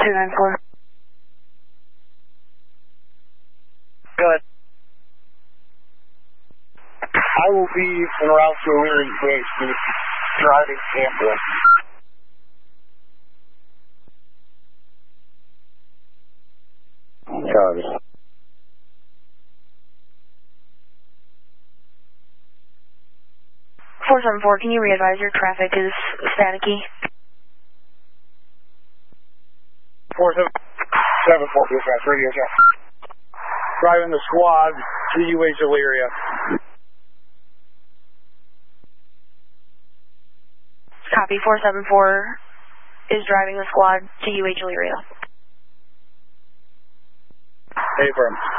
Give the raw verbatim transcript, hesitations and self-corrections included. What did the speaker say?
two nine four. Go ahead. I will be en route to O'Leary base, driving ambulance. Copy. four seven four, can you re-advise your traffic is staticky? four seven four, dispatch, radio check. Driving the squad to U H Elyria. Copy, four seven four is driving the squad to U H Elyria. Affirm.